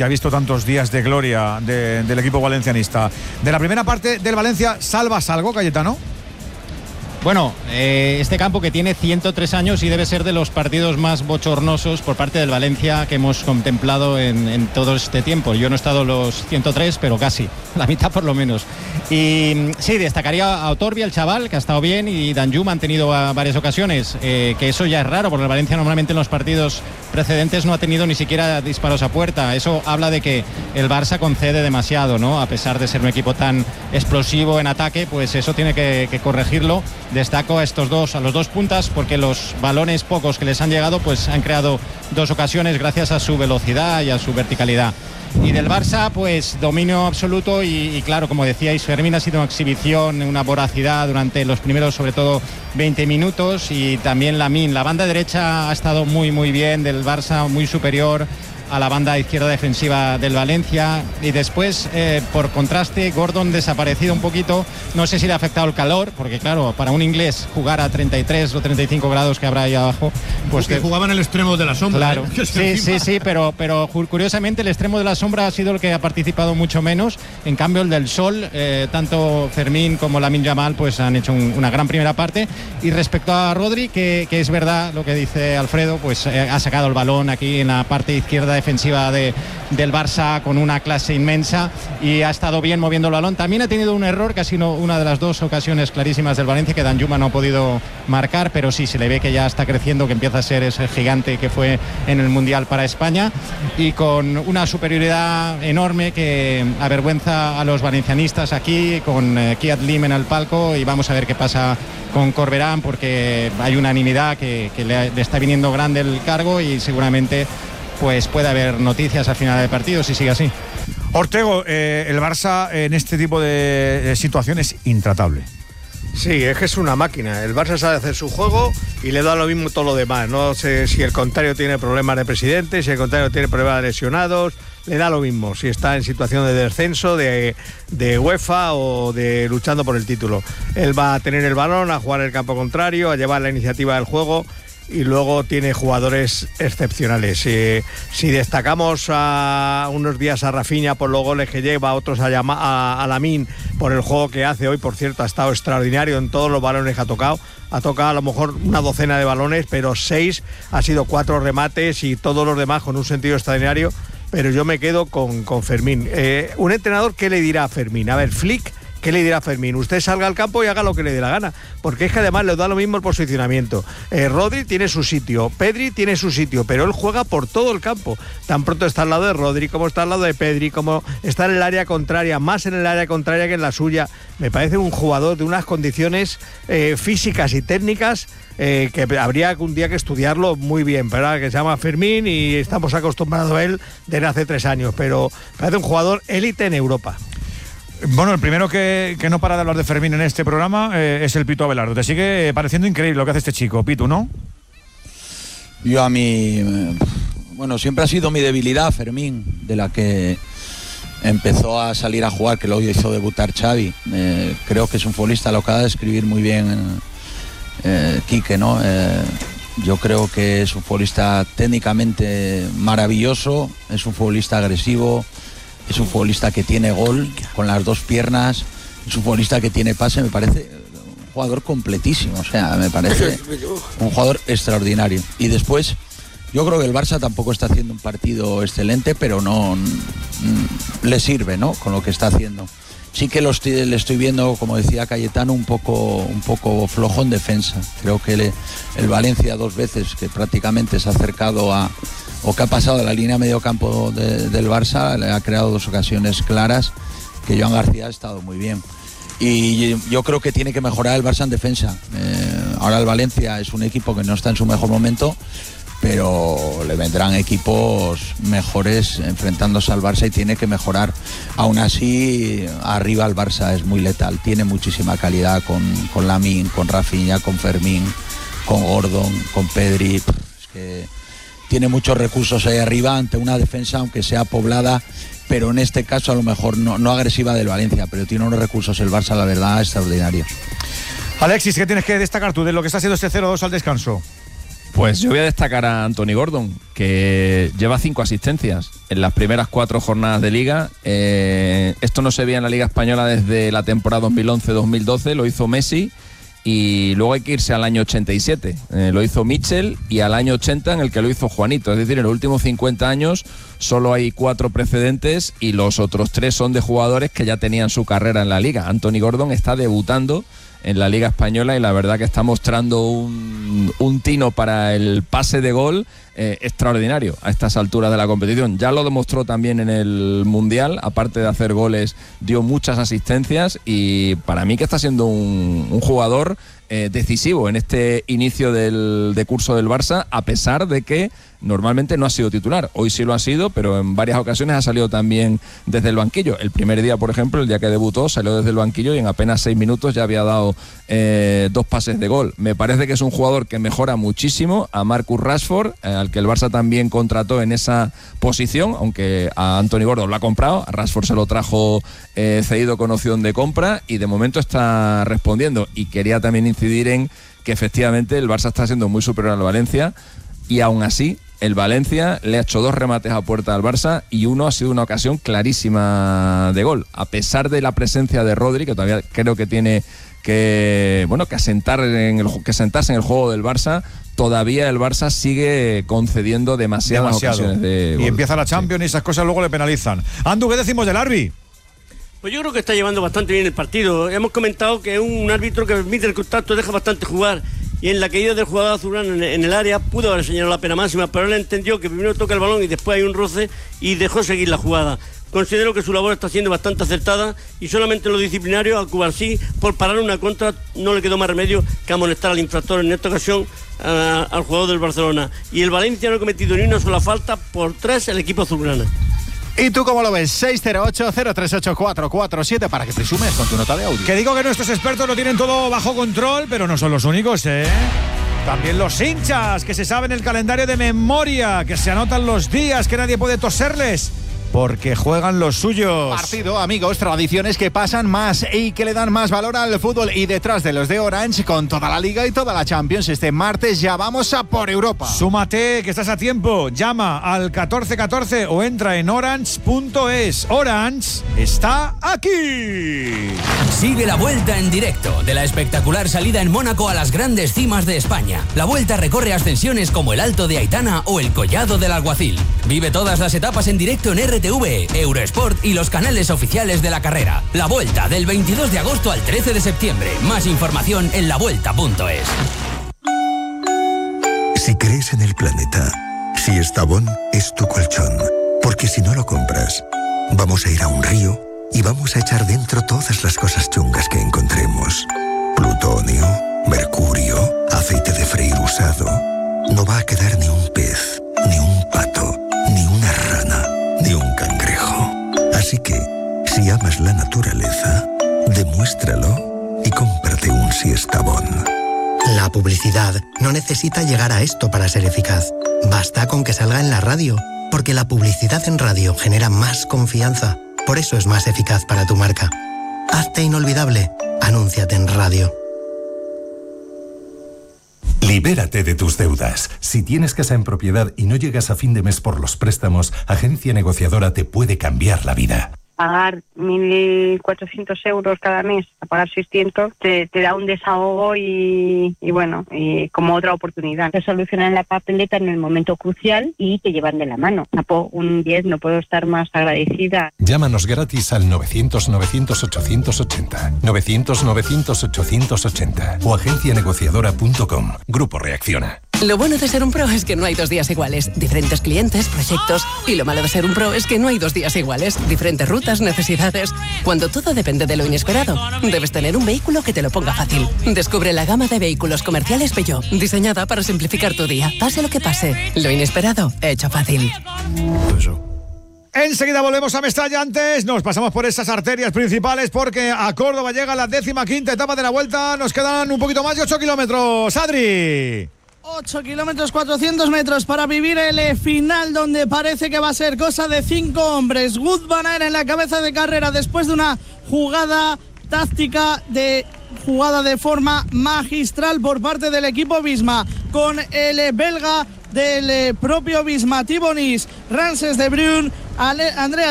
que ha visto tantos días de gloria del equipo valencianista. De la primera parte del Valencia, ¿salvas algo, Cayetano? Bueno, este campo que tiene 103 años y debe ser de los partidos más bochornosos por parte del Valencia que hemos contemplado en todo este tiempo. Yo no he estado los 103, pero casi, la mitad por lo menos. Y sí, destacaría a Otorbi, el chaval, que ha estado bien, y Danjuma han tenido varias ocasiones, que eso ya es raro, porque el Valencia normalmente en los partidos precedentes no ha tenido ni siquiera disparos a puerta. Eso habla de que el Barça concede demasiado, ¿no? A pesar de ser un equipo tan explosivo en ataque, pues eso tiene que corregirlo. Destaco a los dos puntas, porque los balones pocos que les han llegado pues han creado dos ocasiones gracias a su velocidad y a su verticalidad. Y del Barça, pues dominio absoluto y claro, como decíais, Fermín ha sido una exhibición, una voracidad durante los primeros, sobre todo, 20 minutos, y también Lamine. La banda derecha ha estado muy bien del Barça, muy superior a la banda izquierda defensiva del Valencia. Y después, por contraste, Gordon desaparecido un poquito. No sé si le ha afectado el calor, porque claro, para un inglés jugar a 33 o 35 grados que habrá ahí abajo, pues que jugaba en el extremo de la sombra. Claro, sí, pero curiosamente el extremo de la sombra ha sido el que ha participado mucho menos. En cambio, el del sol, tanto Fermín como Lamine Yamal pues han hecho una gran primera parte. Y respecto a Rodri, que es verdad lo que dice Alfredo, pues ha sacado el balón aquí en la parte izquierda defensiva del Barça con una clase inmensa y ha estado bien moviendo el balón. También ha tenido un error, que ha sido una de las dos ocasiones clarísimas del Valencia, que Danjuma no ha podido marcar, pero sí se le ve que ya está creciendo, que empieza a ser ese gigante que fue en el Mundial para España, y con una superioridad enorme que avergüenza a los valencianistas aquí, con Kiat Lim en el palco. Y vamos a ver qué pasa con Corberán, porque hay unanimidad que le está viniendo grande el cargo, y seguramente pues puede haber noticias al final del partido si sigue así. Ortego, el Barça en este tipo de situaciones intratable. Sí, es que es una máquina. El Barça sabe hacer su juego y le da lo mismo todo lo demás. No sé si el contrario tiene problemas de presidente, si el contrario tiene problemas de lesionados, le da lo mismo. Si está en situación de descenso, de UEFA o de luchando por el título. Él va a tener el balón, a jugar el campo contrario, a llevar la iniciativa del juego. Y luego tiene jugadores excepcionales. Si destacamos a unos días a Rafinha por los goles que lleva, otros a Lamine por el juego que hace hoy, por cierto, ha estado extraordinario en todos los balones que ha tocado. Ha tocado a lo mejor una docena de balones, pero 6 ha sido 4 remates y todos los demás con un sentido extraordinario. Pero yo me quedo con Fermín. Un entrenador, ¿qué le dirá a Fermín? A ver, Flick, ¿qué le dirá Fermín? Usted salga al campo y haga lo que le dé la gana, porque es que además le da lo mismo el posicionamiento. Rodri tiene su sitio, Pedri tiene su sitio, pero él juega por todo el campo. Tan pronto está al lado de Rodri, como está al lado de Pedri, como está en el área contraria, más en el área contraria que en la suya. Me parece un jugador de unas condiciones físicas y técnicas que habría un día que estudiarlo muy bien, ¿verdad? Que se llama Fermín y estamos acostumbrados a él desde hace 3 años, pero parece un jugador élite en Europa. Bueno, el primero que no para de hablar de Fermín en este programa es el Pitu Abelardo. Te sigue pareciendo increíble lo que hace este chico, Pitu, ¿no? Yo a mí, bueno, siempre ha sido mi debilidad Fermín, de la que empezó a salir a jugar, que luego hizo debutar Xavi. Creo que es un futbolista, lo acaba de describir muy bien Quique, ¿no? Yo creo que es un futbolista técnicamente maravilloso, es un futbolista agresivo, es un futbolista que tiene gol con las dos piernas, es un futbolista que tiene pase, me parece un jugador completísimo, o sea, me parece un jugador extraordinario. Y después, yo creo que el Barça tampoco está haciendo un partido excelente, pero no le sirve, ¿no?, con lo que está haciendo. Sí que le estoy viendo, como decía Cayetano, un poco flojo en defensa. Creo que el Valencia 2 veces, que prácticamente se ha acercado o que ha pasado a la línea medio campo del Barça, le ha creado 2 ocasiones claras, que Joan García ha estado muy bien. Y yo creo que tiene que mejorar el Barça en defensa. Ahora el Valencia es un equipo que no está en su mejor momento, pero le vendrán equipos mejores enfrentándose al Barça y tiene que mejorar. Aún así, arriba el Barça es muy letal, tiene muchísima calidad con Lamine, con Rafinha, con Fermín, con Gordon, con Pedri. Es que tiene muchos recursos ahí arriba ante una defensa, aunque sea poblada, pero en este caso a lo mejor no agresiva del Valencia, pero tiene unos recursos el Barça, la verdad, extraordinarios. Alexis, ¿qué tienes que destacar tú de lo que está haciendo este 0-2 al descanso? Pues yo voy a destacar a Anthony Gordon, que lleva 5 asistencias. en las primeras 4 jornadas de Liga. Esto no se veía en la Liga Española desde la temporada 2011-2012, lo hizo Messi. Y luego hay que irse al año 87, lo hizo Mitchell, y al año 80 en el que lo hizo Juanito. Es decir, en los últimos 50 años solo hay 4 precedentes y los otros 3 son de jugadores que ya tenían su carrera en la Liga. Anthony Gordon está debutando en la Liga Española y la verdad que está mostrando un tino para el pase de gol extraordinario a estas alturas de la competición. Ya lo demostró también en el Mundial, aparte de hacer goles, dio muchas asistencias y para mí que está siendo un jugador decisivo en este inicio de curso del Barça, a pesar de que normalmente no ha sido titular. Hoy sí lo ha sido, pero en varias ocasiones ha salido también desde el banquillo. El primer día, por ejemplo, el día que debutó, salió desde el banquillo y en apenas 6 minutos ya había dado 2 pases de gol. Me parece que es un jugador que mejora muchísimo a Marcus Rashford, al que el Barça también contrató en esa posición, aunque a Anthony Gordon lo ha comprado, a Rashford se lo trajo cedido con opción de compra y de momento está respondiendo. Y quería también incidir en que efectivamente el Barça está siendo muy superior al Valencia y aún así el Valencia le ha hecho 2 remates a puerta al Barça y uno ha sido una ocasión clarísima de gol, a pesar de la presencia de Rodri, que todavía creo que tiene que sentarse en el juego del Barça. Todavía el Barça sigue concediendo demasiadas ocasiones de gol. Y empieza la Champions y esas cosas luego le penalizan. Andu, ¿qué decimos del árbitro? Pues yo creo que está llevando bastante bien el partido. Hemos comentado que es un árbitro que permite el contacto, deja bastante jugar. Y en la caída del jugador azulgrana en el área pudo haber señalado la pena máxima, pero él entendió que primero toca el balón y después hay un roce y dejó seguir la jugada. Considero que su labor está siendo bastante acertada y solamente en lo disciplinario a Cubarsí, por parar una contra, no le quedó más remedio que amonestar al infractor, en esta ocasión al jugador del Barcelona. Y el Valencia no ha cometido ni una sola falta, por 3 el equipo azulgrana. ¿Y tú cómo lo ves? 608-038-447 para que te sumes con tu nota de audio. Que digo que nuestros expertos lo tienen todo bajo control, pero no son los únicos, ¿eh? También los hinchas, que se saben el calendario de memoria, que se anotan los días, que nadie puede toserles, porque juegan los suyos. Partido, amigos, tradiciones que pasan más y que le dan más valor al fútbol. Y detrás de los de Orange, con toda la Liga y toda la Champions, este martes ya vamos a por Europa. Súmate, que estás a tiempo. Llama al 1414 o entra en orange.es. Orange está aquí. Sigue la Vuelta en directo de la espectacular salida en Mónaco a las grandes cimas de España. La Vuelta recorre ascensiones como el Alto de Aitana o el Collado del Alguacil. Vive todas las etapas en directo en RTV, Eurosport y los canales oficiales de la carrera. La Vuelta, del 22 de agosto al 13 de septiembre. Más información en lavuelta.es. Si crees en el planeta, si Estavón es tu colchón, porque si no lo compras, vamos a ir a un río y vamos a echar dentro todas las cosas chungas que encontremos. Plutonio, mercurio, aceite de freír usado. No va a quedar ni un pez, ni un pato, ni una rana, ni un cangrejo. Así que, si amas la naturaleza, demuéstralo y cómprate un Siestabón. La publicidad no necesita llegar a esto para ser eficaz. Basta con que salga en la radio, porque la publicidad en radio genera más confianza. Por eso es más eficaz para tu marca. Hazte inolvidable. Anúnciate en radio. Libérate de tus deudas. Si tienes casa en propiedad y no llegas a fin de mes por los préstamos, Agencia Negociadora te puede cambiar la vida. Pagar 1.400 euros cada mes, a pagar 600, te da un desahogo y bueno, y como otra oportunidad. Te solucionan la papeleta en el momento crucial y te llevan de la mano. Un 10, no puedo estar más agradecida. Llámanos gratis al 900-900-880, 900-900-880 o agencianegociadora.com. Grupo Reacciona. Lo bueno de ser un pro es que no hay 2 días iguales. Diferentes clientes, proyectos. Y lo malo de ser un pro es que no hay 2 días iguales. Diferentes rutas, necesidades. Cuando todo depende de lo inesperado, debes tener un vehículo que te lo ponga fácil. Descubre la gama de vehículos comerciales Peugeot, diseñada para simplificar tu día. Pase lo que pase, lo inesperado, hecho fácil. Enseguida volvemos a Mestalla. Antes nos pasamos por esas arterias principales porque a Córdoba llega la 15ª etapa de la Vuelta. Nos quedan un poquito más de 8 kilómetros. Adri. 8 kilómetros 400 metros para vivir el final, donde parece que va a ser cosa de 5 hombres. Wout van Aert en la cabeza de carrera después de una jugada táctica, jugada de forma magistral por parte del equipo Visma, con el belga del propio Visma, Thibaut Nis, Ramses de Bruyne Andrea